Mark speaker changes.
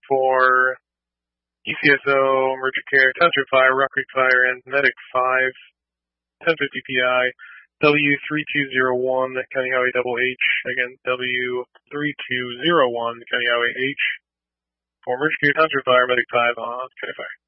Speaker 1: for ECSO, Emergent Care, Township Fire, Rock Creek Fire, and Medic 5, 1050 PI, W3201, County Highway Double H, again, W3201, County Highway H, for Emergent Care, Township Fire, Medic 5 on County Fire.